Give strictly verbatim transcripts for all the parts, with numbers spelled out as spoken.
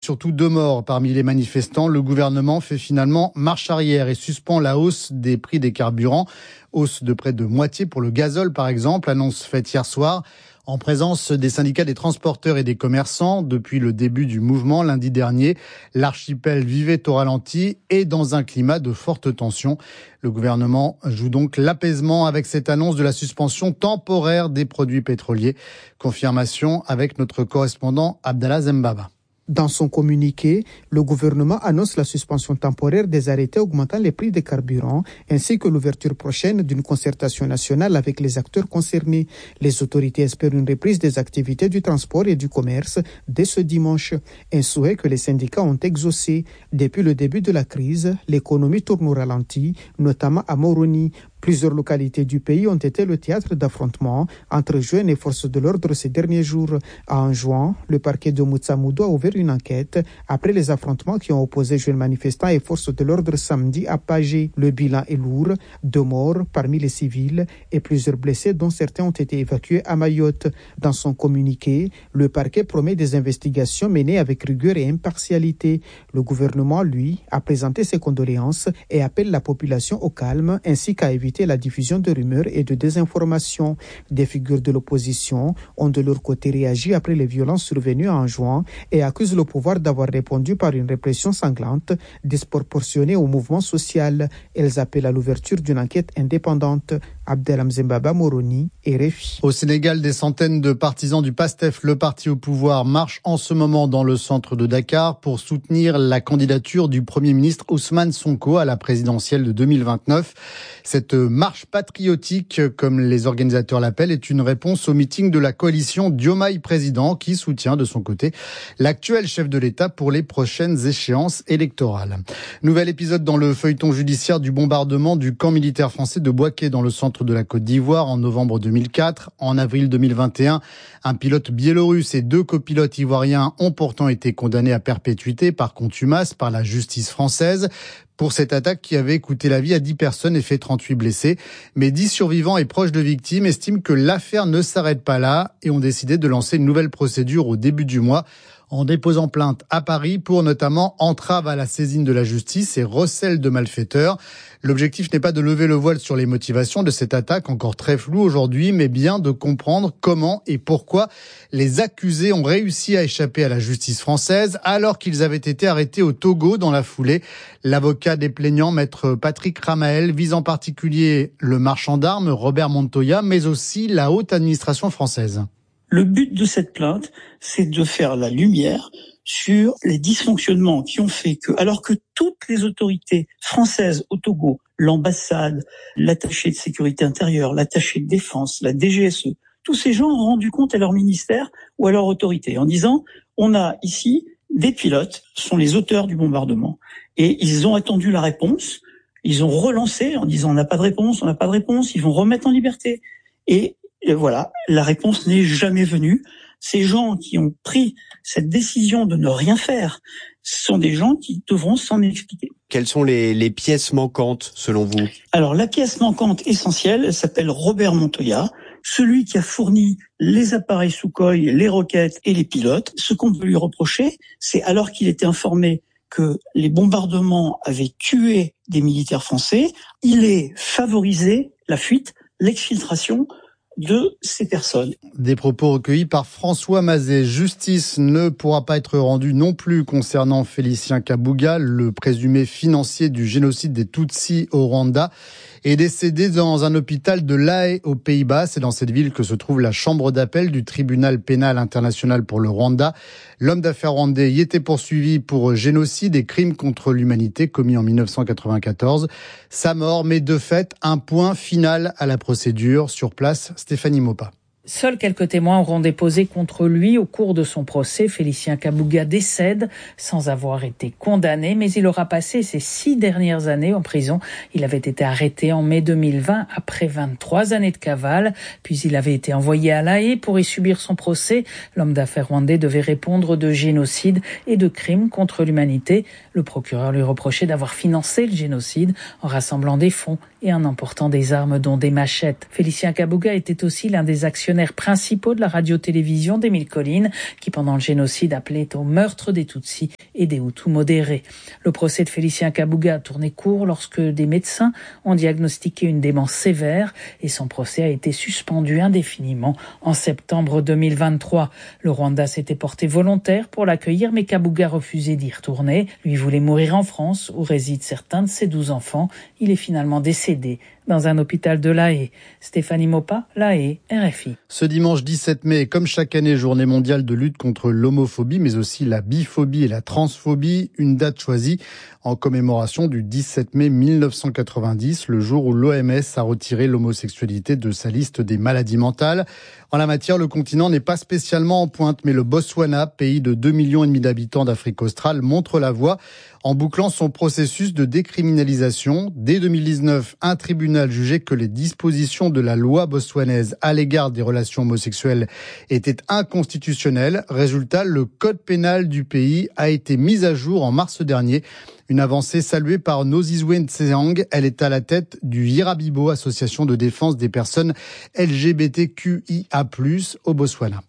surtout deux morts parmi les manifestants. Le gouvernement fait finalement marche arrière et suspend la hausse des prix des carburants. Hausse de près de moitié pour le gazole par exemple, annonce faite hier soir. En présence des syndicats des transporteurs et des commerçants, depuis le début du mouvement lundi dernier, l'archipel vivait au ralenti et dans un climat de forte tension. Le gouvernement joue donc l'apaisement avec cette annonce de la suspension temporaire des produits pétroliers. Confirmation avec notre correspondant Abdallah Zembaba. Dans son communiqué, le gouvernement annonce la suspension temporaire des arrêtés augmentant les prix des carburants ainsi que l'ouverture prochaine d'une concertation nationale avec les acteurs concernés. Les autorités espèrent une reprise des activités du transport et du commerce dès ce dimanche. Un souhait que les syndicats ont exaucé. Depuis le début de la crise, l'économie tourne au ralenti, notamment à Moroni. Plusieurs localités du pays ont été le théâtre d'affrontements entre jeunes et forces de l'ordre ces derniers jours. En juin, le parquet de Moutsamoudou a ouvert une enquête après les affrontements qui ont opposé jeunes manifestants et forces de l'ordre samedi à Pagé. Le bilan est lourd, deux morts parmi les civils et plusieurs blessés dont certains ont été évacués à Mayotte. Dans son communiqué, le parquet promet des investigations menées avec rigueur et impartialité. Le gouvernement, lui, a présenté ses condoléances et appelle la population au calme ainsi qu'à éviter la diffusion de rumeurs et de désinformation. Des figures de l'opposition ont de leur côté réagi après les violences survenues en juin et accusent le pouvoir d'avoir répondu par une répression sanglante, disproportionnée au mouvement social. Elles appellent à l'ouverture d'une enquête indépendante. Abdelham Zembaba, Moroni, R F I. Au Sénégal, des centaines de partisans du PASTEF, le parti au pouvoir, marchent en ce moment dans le centre de Dakar pour soutenir la candidature du Premier ministre Ousmane Sonko à la présidentielle de deux mille vingt-neuf. Cette marche patriotique, comme les organisateurs l'appellent, est une réponse au meeting de la coalition Diomaye Président qui soutient de son côté l'actuel chef de l'État pour les prochaines échéances électorales. Nouvel épisode dans le feuilleton judiciaire du bombardement du camp militaire français de Bouaké dans le centre de la Côte d'Ivoire en novembre deux mille quatre. En avril deux mille vingt et un, un pilote biélorusse et deux copilotes ivoiriens ont pourtant été condamnés à perpétuité par contumace par la justice française pour cette attaque qui avait coûté la vie à dix personnes et fait trente-huit blessés. Mais dix survivants et proches de victimes estiment que l'affaire ne s'arrête pas là et ont décidé de lancer une nouvelle procédure au début du mois en déposant plainte à Paris pour notamment entrave à la saisine de la justice et recel de malfaiteurs. L'objectif n'est pas de lever le voile sur les motivations de cette attaque, encore très floue aujourd'hui, mais bien de comprendre comment et pourquoi les accusés ont réussi à échapper à la justice française alors qu'ils avaient été arrêtés au Togo dans la foulée. L'avocat des plaignants, maître Patrick Ramael, vise en particulier le marchand d'armes Robert Montoya, mais aussi la haute administration française. Le but de cette plainte, c'est de faire la lumière sur les dysfonctionnements qui ont fait que, alors que toutes les autorités françaises au Togo, l'ambassade, l'attaché de sécurité intérieure, l'attaché de défense, la D G S E, tous ces gens ont rendu compte à leur ministère ou à leur autorité en disant « on a ici des pilotes, ce sont les auteurs du bombardement ». Et ils ont attendu la réponse, ils ont relancé en disant « on n'a pas de réponse, on n'a pas de réponse », ils vont remettre en liberté. Et Et voilà, la réponse n'est jamais venue. Ces gens qui ont pris cette décision de ne rien faire, ce sont des gens qui devront s'en expliquer. Quelles sont les, les pièces manquantes, selon vous ? Alors, la pièce manquante essentielle, elle s'appelle Robert Montoya, celui qui a fourni les appareils Sukhoi, les roquettes et les pilotes. Ce qu'on peut lui reprocher, c'est alors qu'il était informé que les bombardements avaient tué des militaires français, il est favorisé la fuite, l'exfiltration de ces personnes. Des propos recueillis par François Mazet. Justice ne pourra pas être rendue non plus concernant Félicien Kabuga, le présumé financier du génocide des Tutsis au Rwanda, est décédé dans un hôpital de La Haye aux Pays-Bas. C'est dans cette ville que se trouve la chambre d'appel du tribunal pénal international pour le Rwanda. L'homme d'affaires rwandais y était poursuivi pour génocide et crimes contre l'humanité commis en dix-neuf cent quatre-vingt-quatorze. Sa mort met de fait un point final à la procédure. Sur place, Stéphanie Mopa. Seuls quelques témoins auront déposé contre lui au cours de son procès. Félicien Kabuga décède sans avoir été condamné, mais il aura passé ses six dernières années en prison. Il avait été arrêté en mai deux mille vingt après vingt-trois années de cavale, puis il avait été envoyé à La Haye pour y subir son procès. L'homme d'affaires rwandais devait répondre de génocide et de crimes contre l'humanité. Le procureur lui reprochait d'avoir financé le génocide en rassemblant des fonds et en emportant des armes dont des machettes. Félicien Kabuga était aussi l'un des actionnaires actionnaires principaux de la radio-télévision d'Émile Colline, qui pendant le génocide appelait au meurtre des Tutsis et des Hutus modérés. Le procès de Félicien Kabuga a tourné court lorsque des médecins ont diagnostiqué une démence sévère et son procès a été suspendu indéfiniment en septembre deux mille vingt-trois. Le Rwanda s'était porté volontaire pour l'accueillir, mais Kabuga refusait d'y retourner. Lui voulait mourir en France, où résident certains de ses douze enfants. Il est finalement décédé dans un hôpital de La Haye. Stéphanie Mopa, La Haye, R F I. Ce dimanche dix-sept mai est comme chaque année journée mondiale de lutte contre l'homophobie, mais aussi la biphobie et la transphobie. Une date choisie en commémoration du dix-sept mai mille neuf cent quatre-vingt-dix, le jour où l'O M S a retiré l'homosexualité de sa liste des maladies mentales. En la matière, le continent n'est pas spécialement en pointe, mais le Botswana, pays de deux millions et demi d'habitants d'Afrique australe, montre la voie en bouclant son processus de décriminalisation. Dès deux mille dix-neuf, un tribunal jugeait que les dispositions de la loi botswanaise à l'égard des relations homosexuelles étaient inconstitutionnelles. Résultat, le code pénal du pays a été mis à jour en mars dernier. Une avancée saluée par Nozizwe Ntseng. Elle est à la tête du Yirabibo, association de défense des personnes L G B T Q I A plus, au Botswana.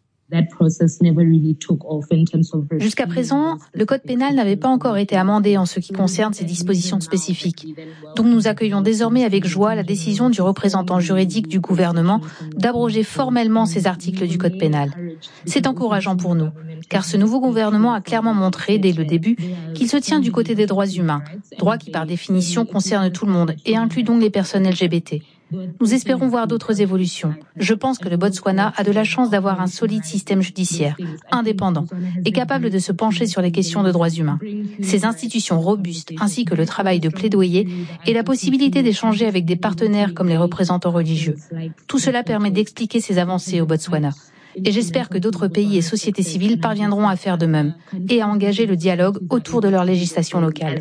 Jusqu'à présent, le code pénal n'avait pas encore été amendé en ce qui concerne ces dispositions spécifiques. Donc nous accueillons désormais avec joie la décision du représentant juridique du gouvernement d'abroger formellement ces articles du code pénal. C'est encourageant pour nous, car ce nouveau gouvernement a clairement montré dès le début qu'il se tient du côté des droits humains, droits qui par définition concernent tout le monde et incluent donc les personnes L G B T. Nous espérons voir d'autres évolutions. Je pense que le Botswana a de la chance d'avoir un solide système judiciaire, indépendant, et capable de se pencher sur les questions de droits humains. Ces institutions robustes, ainsi que le travail de plaidoyer et la possibilité d'échanger avec des partenaires comme les représentants religieux. Tout cela permet d'expliquer ces avancées au Botswana. Et j'espère que d'autres pays et sociétés civiles parviendront à faire de même et à engager le dialogue autour de leur législation locale.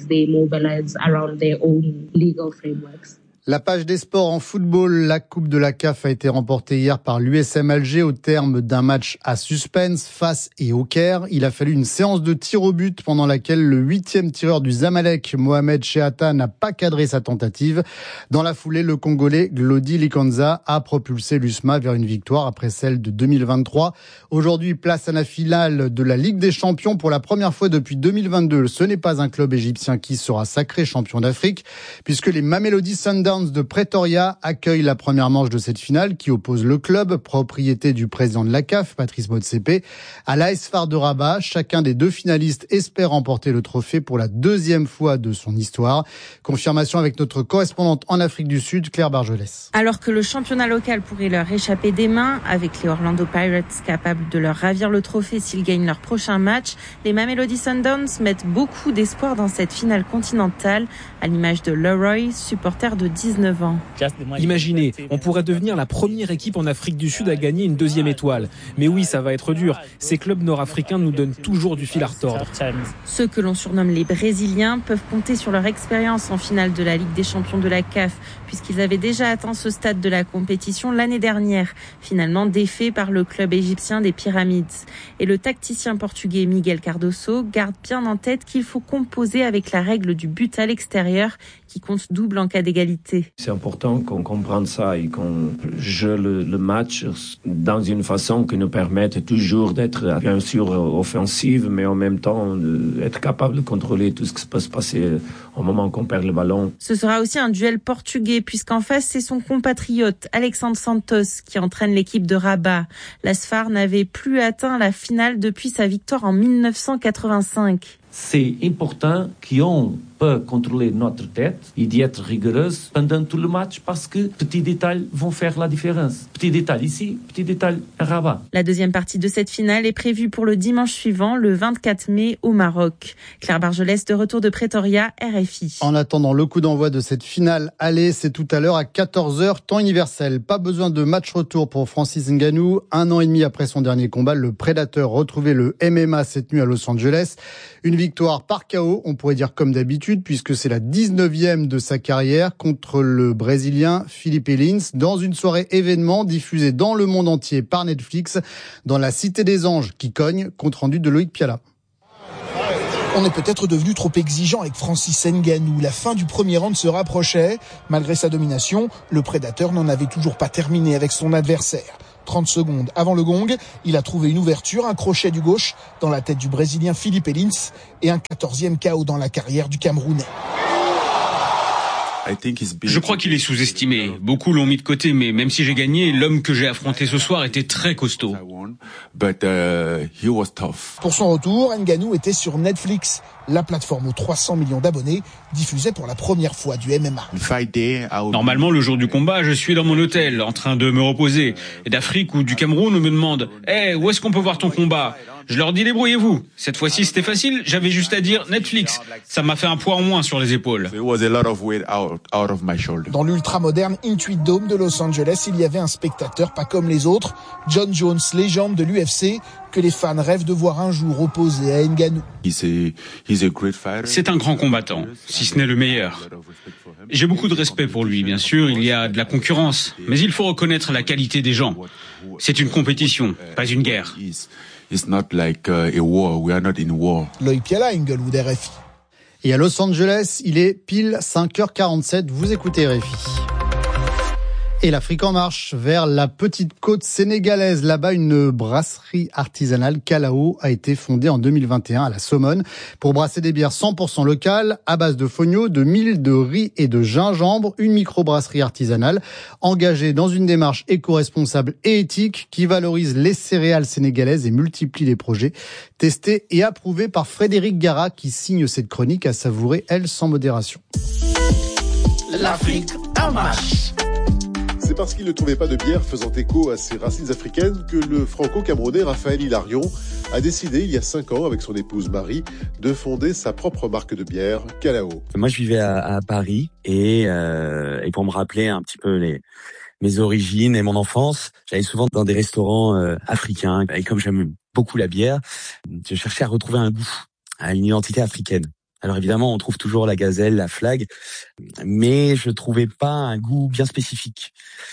La page des sports en football, la Coupe de la C A F a été remportée hier par l'U S M Alger au terme d'un match à suspense face et au Caire. Il a fallu une séance de tir au but pendant laquelle le huitième tireur du Zamalek, Mohamed Chehata, n'a pas cadré sa tentative. Dans la foulée, le Congolais Glody Likanza a propulsé l'U S M A vers une victoire après celle de deux mille vingt-trois. Aujourd'hui, place à la finale de la Ligue des Champions pour la première fois depuis deux mille vingt-deux. Ce n'est pas un club égyptien qui sera sacré champion d'Afrique, puisque les Mamelodi Sundowns de Pretoria accueille la première manche de cette finale qui oppose le club, propriété du président de la C A F, Patrice Motsepe, à l'A S F A R de Rabat. Chacun des deux finalistes espère remporter le trophée pour la deuxième fois de son histoire. Confirmation avec notre correspondante en Afrique du Sud, Claire Bargelès. Alors que le championnat local pourrait leur échapper des mains, avec les Orlando Pirates capables de leur ravir le trophée s'ils gagnent leur prochain match, les Mamelodi Sundowns mettent beaucoup d'espoir dans cette finale continentale, à l'image de Leroy, supporter de dix-neuf ans. Imaginez, on pourrait devenir la première équipe en Afrique du Sud à gagner une deuxième étoile. Mais oui, ça va être dur. Ces clubs nord-africains nous donnent toujours du fil à retordre. Ceux que l'on surnomme les Brésiliens peuvent compter sur leur expérience en finale de la Ligue des Champions de la C A F, puisqu'ils avaient déjà atteint ce stade de la compétition l'année dernière, finalement défait par le club égyptien des Pyramides. Et le tacticien portugais Miguel Cardoso garde bien en tête qu'il faut composer avec la règle du but à l'extérieur, qui compte double en cas d'égalité. C'est important qu'on comprenne ça et qu'on joue le, le match dans une façon qui nous permette toujours d'être bien sûr offensive, mais en même temps d'être capable de contrôler tout ce qui peut se passer au moment qu'on perd le ballon. Ce sera aussi un duel portugais, puisqu'en face, c'est son compatriote Alexandre Santos qui entraîne l'équipe de Rabat. L'A S F A R n'avait plus atteint la finale depuis sa victoire en mille neuf cent quatre-vingt-cinq. C'est important qu'on peut contrôler notre tête et d'être rigoureuse pendant tout le match parce que petits détails vont faire la différence. Petits détails ici, petits détails à Rabat. La deuxième partie de cette finale est prévue pour le dimanche suivant, le vingt-quatre mai, au Maroc. Claire Bargelès, de retour de Pretoria, R F I. En attendant, le coup d'envoi de cette finale, allez, c'est tout à l'heure à quatorze heures, temps universel. Pas besoin de match retour pour Francis Ngannou. Un an et demi après son dernier combat, le Prédateur retrouvait le M M A cette nuit à Los Angeles. Une victoire par K O, on pourrait dire comme d'habitude, puisque c'est la dix-neuvième de sa carrière contre le Brésilien Felipe Lins, dans une soirée événement diffusée dans le monde entier par Netflix, dans la Cité des Anges qui cogne, compte rendu de Loïc Piala. On est peut-être devenu trop exigeant avec Francis Ngannou. La fin du premier round se rapprochait. Malgré sa domination, le Prédateur n'en avait toujours pas terminé avec son adversaire. trente secondes avant le gong, il a trouvé une ouverture, un crochet du gauche dans la tête du Brésilien Filipe Lins et un quatorzième K O dans la carrière du Camerounais. Je crois qu'il est sous-estimé. Beaucoup l'ont mis de côté, mais même si j'ai gagné, l'homme que j'ai affronté ce soir était très costaud. Pour son retour, Ngannou était sur Netflix. La plateforme aux trois cents millions d'abonnés diffusait pour la première fois du M M A. Normalement, le jour du combat, je suis dans mon hôtel, en train de me reposer. Et d'Afrique ou du Cameroun, on me demande « Hey, où est-ce qu'on peut voir ton combat ?» Je leur dis « Débrouillez-vous ». Cette fois-ci, c'était facile, j'avais juste à dire « Netflix ». Ça m'a fait un poids en moins sur les épaules. Dans l'ultra-moderne Intuit Dome de Los Angeles, il y avait un spectateur pas comme les autres, John Jones, légende de l'U F C, que les fans rêvent de voir un jour opposé à Ngannou. C'est un grand combattant, si ce n'est le meilleur. J'ai beaucoup de respect pour lui, bien sûr, il y a de la concurrence, mais il faut reconnaître la qualité des gens. C'est une compétition, pas une guerre. Loïc Piala, Inglewood, R F I. Et à Los Angeles, il est pile cinq heures quarante-sept, vous écoutez R F I. Et l'Afrique en marche vers la petite côte sénégalaise. Là-bas, une brasserie artisanale Kalao a été fondée en deux mille vingt et un à la Somone pour brasser des bières cent pour cent locales à base de fonio, de mil, de riz et de gingembre. Une microbrasserie artisanale engagée dans une démarche éco-responsable et éthique qui valorise les céréales sénégalaises et multiplie les projets testés et approuvés par Frédéric Gara qui signe cette chronique à savourer, elle, sans modération. L'Afrique en marche. C'est parce qu'il ne trouvait pas de bière faisant écho à ses racines africaines que le franco-camerounais Raphaël Hilarion a décidé, il y a cinq ans, avec son épouse Marie, de fonder sa propre marque de bière, Kalao. Moi, je vivais à, à Paris et, euh, et pour me rappeler un petit peu les, mes origines et mon enfance, j'allais souvent dans des restaurants euh, africains. Et comme j'aime beaucoup la bière, je cherchais à retrouver un goût, à une identité africaine. Alors évidemment, on trouve toujours la gazelle, la flag, mais je trouvais pas un goût bien spécifique.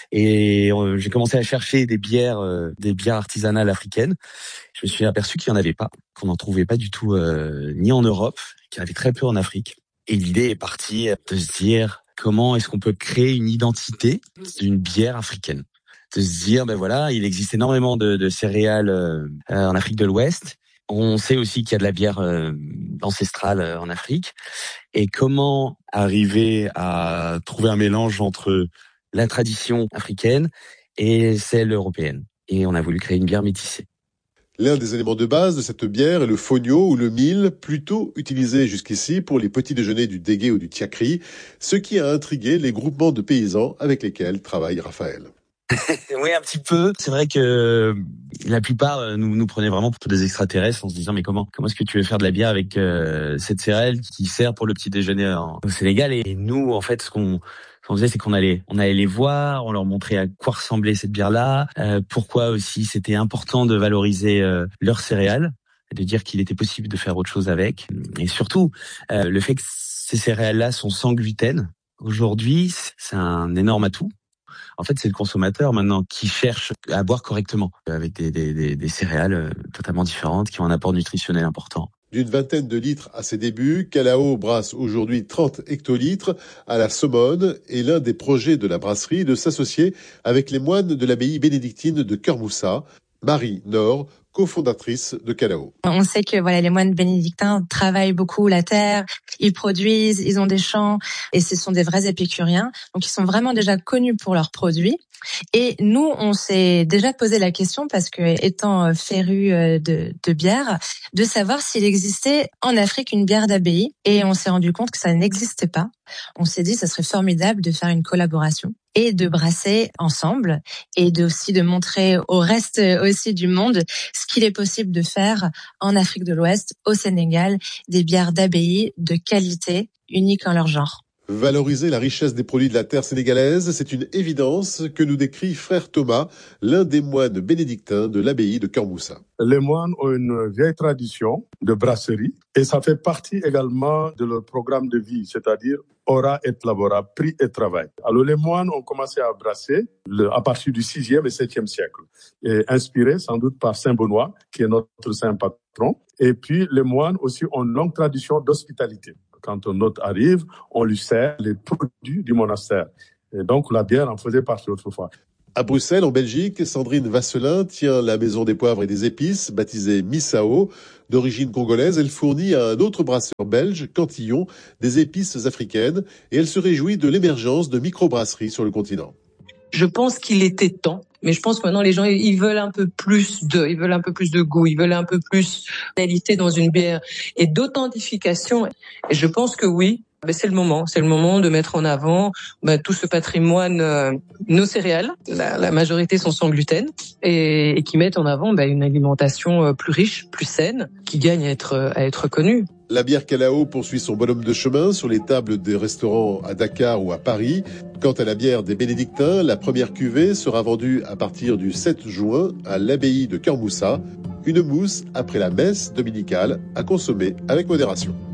Et euh, j'ai commencé à chercher des bières, euh, des bières artisanales africaines. Je me suis aperçu qu'il y en avait pas, qu'on n'en trouvait pas du tout euh, ni en Europe, qu'il y en avait très peu en Afrique. Et l'idée est partie de se dire comment est-ce qu'on peut créer une identité d'une bière africaine. De se dire, ben voilà, il existe énormément de, de céréales euh, en Afrique de l'Ouest. On sait aussi qu'il y a de la bière euh, ancestrale euh, en Afrique. Et comment arriver à trouver un mélange entre la tradition africaine et celle européenne. Et on a voulu créer une bière métissée. L'un des éléments de base de cette bière est le fonio ou le mil, plutôt utilisé jusqu'ici pour les petits déjeuners du dégué ou du tiakri, ce qui a intrigué les groupements de paysans avec lesquels travaille Raphaël. Oui, un petit peu. C'est vrai que la plupart nous nous prenaient vraiment pour des extraterrestres en se disant mais comment comment est-ce que tu veux faire de la bière avec euh, cette céréale qui sert pour le petit déjeuner en, au Sénégal. Et nous, en fait, ce qu'on Ce qu'on faisait, c'est qu'on allait, on allait les voir, on leur montrait à quoi ressemblait cette bière-là, euh, pourquoi aussi c'était important de valoriser euh, leurs céréales, de dire qu'il était possible de faire autre chose avec, et surtout euh, le fait que ces céréales-là sont sans gluten. Aujourd'hui, c'est un énorme atout. En fait, c'est le consommateur maintenant qui cherche à boire correctement, avec des, des, des, des céréales totalement différentes qui ont un apport nutritionnel important. D'une vingtaine de litres à ses débuts, Kalao brasse aujourd'hui trente hectolitres à la Somone et l'un des projets de la brasserie de s'associer avec les moines de l'abbaye bénédictine de Keur-Moussa. Marie Nord, cofondatrice de Kalao. On sait que voilà, les moines bénédictins travaillent beaucoup la terre, ils produisent, ils ont des champs et ce sont des vrais épicuriens. Donc ils sont vraiment déjà connus pour leurs produits. Et nous, on s'est déjà posé la question, parce que étant férus de, de bière, de savoir s'il existait en Afrique une bière d'abbaye. Et on s'est rendu compte que ça n'existait pas. On s'est dit que ça serait formidable de faire une collaboration et de brasser ensemble et de aussi de montrer au reste aussi du monde ce qu'il est possible de faire en Afrique de l'Ouest, au Sénégal, des bières d'abbaye de qualité, uniques en leur genre. Valoriser la richesse des produits de la terre sénégalaise, c'est une évidence que nous décrit frère Thomas, l'un des moines bénédictins de l'abbaye de Keur-Moussa. Les moines ont une vieille tradition de brasserie et ça fait partie également de leur programme de vie, c'est-à-dire ora et labora, prix et travail. Alors les moines ont commencé à brasser le, à partir du sixième et septième siècle, et inspirés sans doute par Saint Benoît, qui est notre saint patron. Et puis les moines aussi ont une longue tradition d'hospitalité. Quand un hôte arrive, on lui sert les produits du monastère. Et donc, la bière en faisait partie autrefois. À Bruxelles, en Belgique, Sandrine Vasselin tient la maison des poivres et des épices, baptisée Missao. D'origine congolaise, elle fournit à un autre brasseur belge, Cantillon, des épices africaines et elle se réjouit de l'émergence de microbrasseries sur le continent. Je pense qu'il était temps, mais je pense que maintenant les gens ils veulent un peu plus de, ils veulent un peu plus de goût, ils veulent un peu plus de qualité dans une bière et d'authentification. Et je pense que oui. Ben c'est le moment, c'est le moment de mettre en avant ben, tout ce patrimoine, euh, nos céréales, la, la majorité sont sans gluten, et, et qui mettent en avant ben, une alimentation plus riche, plus saine, qui gagne à être, à être connue. La bière Kalao poursuit son bonhomme de chemin sur les tables des restaurants à Dakar ou à Paris. Quant à la bière des Bénédictins, la première cuvée sera vendue à partir du sept juin à l'abbaye de Kermoussa. Une mousse après la messe dominicale à consommer avec modération.